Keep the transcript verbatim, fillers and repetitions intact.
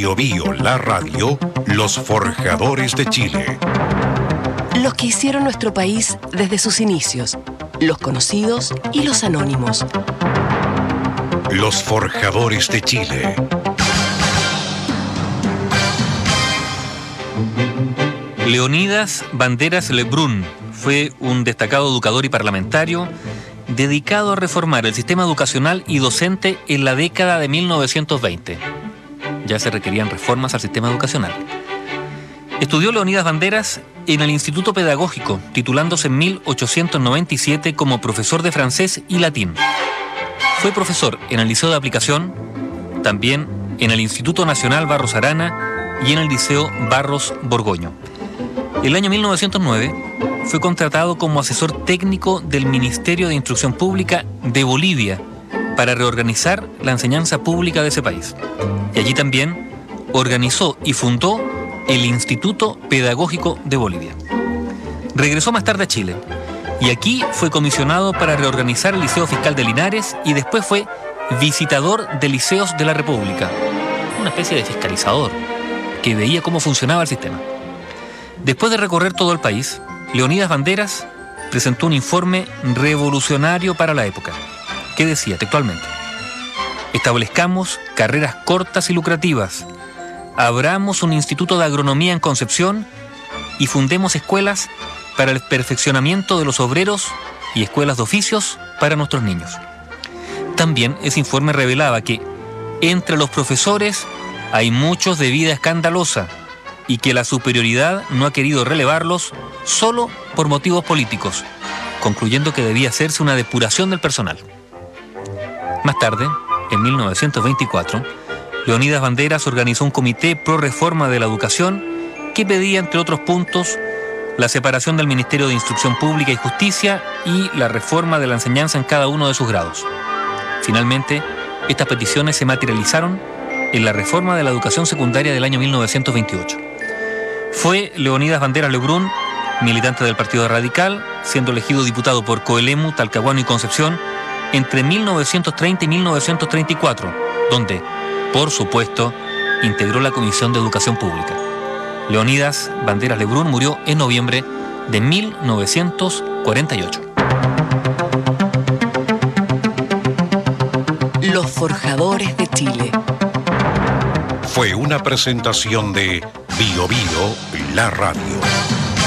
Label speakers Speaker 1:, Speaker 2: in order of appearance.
Speaker 1: Bio Bio, la radio, los forjadores de Chile.
Speaker 2: Los que hicieron nuestro país desde sus inicios, los conocidos y los anónimos.
Speaker 1: Los forjadores de Chile.
Speaker 3: Leonidas Banderas Lebrun fue un destacado educador y parlamentario dedicado a reformar el sistema educacional y docente en la década de mil novecientos veinte. Ya se requerían reformas al sistema educacional. Estudió Leonidas Banderas en el Instituto Pedagógico, titulándose en mil ochocientos noventa y siete como profesor de francés y latín. Fue profesor en el Liceo de Aplicación, también en el Instituto Nacional Barros Arana y en el Liceo Barros Borgoño. El año mil novecientos nueve fue contratado como asesor técnico del Ministerio de Instrucción Pública de Bolivia para reorganizar la enseñanza pública de ese país. Y allí también organizó y fundó el Instituto Pedagógico de Bolivia. Regresó más tarde a Chile y aquí fue comisionado para reorganizar el Liceo Fiscal de Linares y después fue visitador de liceos de la República, una especie de fiscalizador que veía cómo funcionaba el sistema. Después de recorrer todo el país, Leonidas Banderas presentó un informe revolucionario para la época, que decía textualmente: establezcamos carreras cortas y lucrativas, abramos un instituto de agronomía en Concepción y fundemos escuelas para el perfeccionamiento de los obreros y escuelas de oficios para nuestros niños. También ese informe revelaba que entre los profesores hay muchos de vida escandalosa y que la superioridad no ha querido relevarlos solo por motivos políticos, concluyendo que debía hacerse una depuración del personal. Más tarde, en mil novecientos veinticuatro, Leonidas Banderas organizó un comité pro reforma de la educación que pedía, entre otros puntos, la separación del Ministerio de Instrucción Pública y Justicia y la reforma de la enseñanza en cada uno de sus grados. Finalmente, estas peticiones se materializaron en la reforma de la educación secundaria del año mil novecientos veintiocho. Fue Leonidas Banderas Lebrun, militante del Partido Radical, siendo elegido diputado por Coelemu, Talcahuano y Concepción entre mil novecientos treinta y mil novecientos treinta y cuatro, donde, por supuesto, integró la Comisión de Educación Pública. Leonidas Banderas Lebrun murió en noviembre de mil novecientos cuarenta y ocho.
Speaker 2: Los forjadores de Chile.
Speaker 1: Fue una presentación de Bio Bio, la radio.